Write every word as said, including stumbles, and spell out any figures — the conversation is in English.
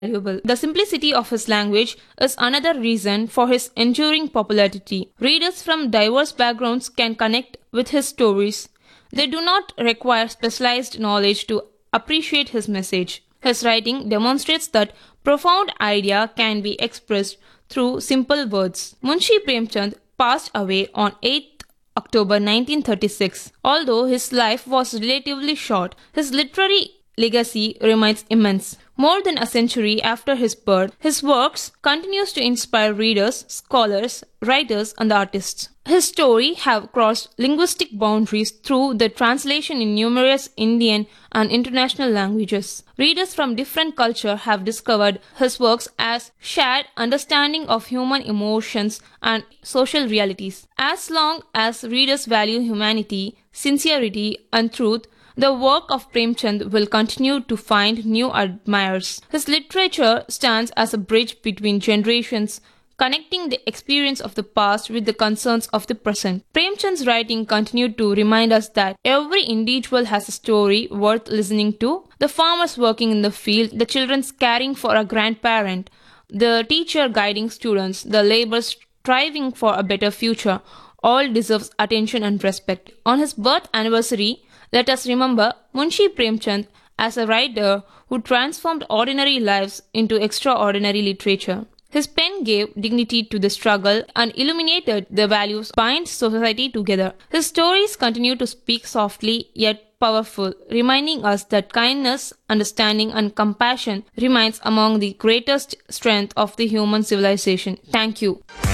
valuable. The simplicity of his language is another reason for his enduring popularity. Readers from diverse backgrounds can connect with his stories. They do not require specialized knowledge to appreciate his message. His writing demonstrates that profound idea can be expressed through simple words. Munshi Premchand passed away on eighth October nineteen thirty-six. Although his life was relatively short, his literary legacy remains immense. More than a century after his birth, his works continues to inspire readers, scholars, writers, and artists. His story have crossed linguistic boundaries through the translation in numerous Indian and international languages. Readers from different cultures have discovered his works as shared understanding of human emotions and social realities. As long as readers value humanity, sincerity, and truth, the work of Premchand will continue to find new admirers. His literature stands as a bridge between generations, connecting the experience of the past with the concerns of the present. Premchand's writing continued to remind us that every individual has a story worth listening to. The farmers working in the field, the children caring for a grandparent, the teacher guiding students, the laborers striving for a better future, all deserves attention and respect. On his birth anniversary, let us remember Munshi Premchand as a writer who transformed ordinary lives into extraordinary literature. His pen gave dignity to the struggle and illuminated the values bind society together. His stories continue to speak softly yet powerful, reminding us that kindness, understanding, and compassion remains among the greatest strength of the human civilization. Thank you.